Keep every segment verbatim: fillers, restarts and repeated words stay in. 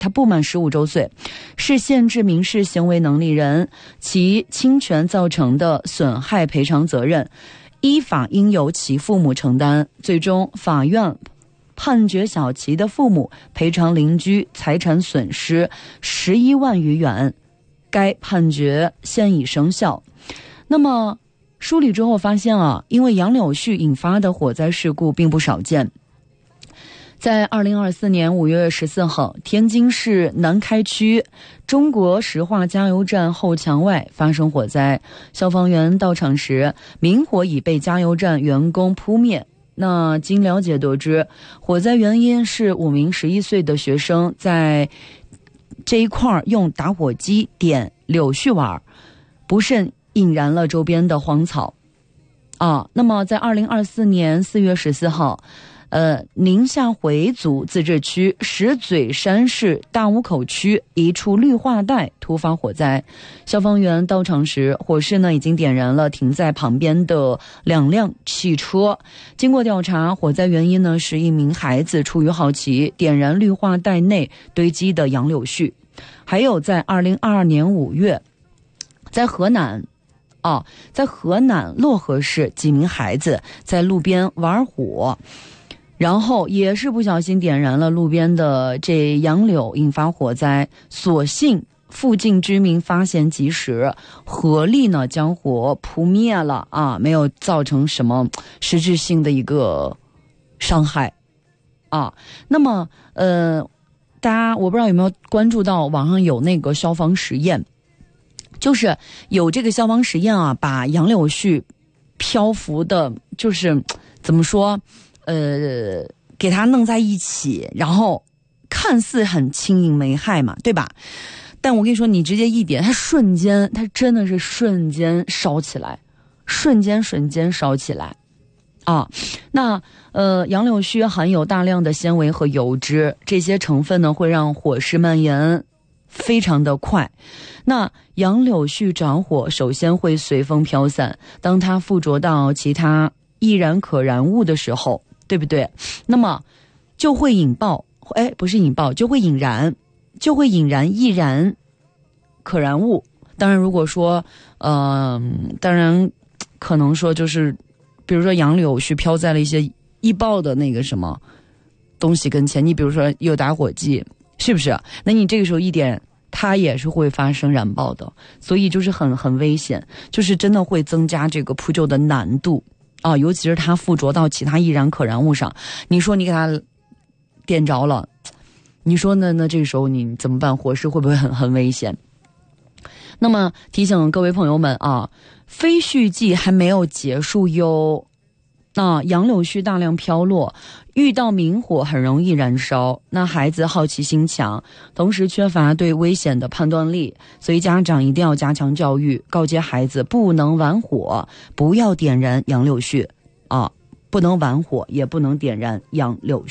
他不满十五周岁，是限制民事行为能力人，其侵权造成的损害赔偿责任，依法应由其父母承担。最终，法院判决小齐的父母赔偿邻居财产损失十一万余元，该判决现已生效。那么梳理之后发现啊，因为杨柳絮引发的火灾事故并不少见。在二零二四年五月十四号，天津市南开区中国石化加油站后墙外发生火灾，消防员到场时，明火已被加油站员工扑灭。那经了解得知，火灾原因是五名十一岁的学生在这一块用打火机点柳絮玩，不慎引燃了周边的荒草。啊，那么在二零二四年四月十四号。呃，宁夏回族自治区石嘴山市大屋口区一处绿化带突发火灾，消防员到场时，火势呢已经点燃了停在旁边的两辆汽车。经过调查，火灾原因呢是一名孩子出于好奇点燃绿化带内堆积的杨柳絮。还有在二零二二年五月，在河南。啊，在河南漯河市，几名孩子在路边玩火。然后也是不小心点燃了路边的这杨柳，引发火灾。所幸附近居民发现及时，合力呢将火扑灭了啊，没有造成什么实质性的一个伤害啊。那么呃，大家我不知道有没有关注到网上有那个消防实验，就是有这个消防实验啊，把杨柳絮漂浮的，就是怎么说？呃，给它弄在一起，然后看似很轻盈没害嘛，对吧？但我跟你说，你直接一点，它瞬间，它真的是瞬间烧起来，瞬间瞬间烧起来啊！那呃，杨柳絮含有大量的纤维和油脂，这些成分呢会让火势蔓延非常的快。那杨柳絮着火，首先会随风飘散，当它附着到其他易燃可燃物的时候，对不对？那么就会引爆，哎，不是引爆，就会引燃，就会引燃易燃可燃物。当然，如果说，嗯、呃，当然可能说就是，比如说杨柳絮飘在了一些易爆的那个什么东西跟前，你比如说有打火机，是不是？那你这个时候一点，它也是会发生燃爆的，所以就是很很危险，就是真的会增加这个扑救的难度。啊，尤其是它附着到其他易燃可燃物上，你说你给它点着了，你说呢？那这个时候你怎么办？火势会不会很很危险？那么提醒各位朋友们啊，飞絮季还没有结束哟。那杨柳絮大量飘落，遇到明火很容易燃烧。那孩子好奇心强，同时缺乏对危险的判断力，所以家长一定要加强教育，告诫孩子不能玩火，不要点燃杨柳絮啊，不能玩火，也不能点燃杨柳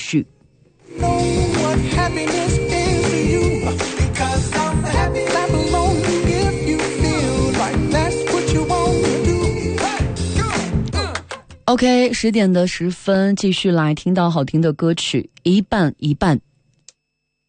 絮。OK， 十点的十分，继续来听到好听的歌曲，一半一半。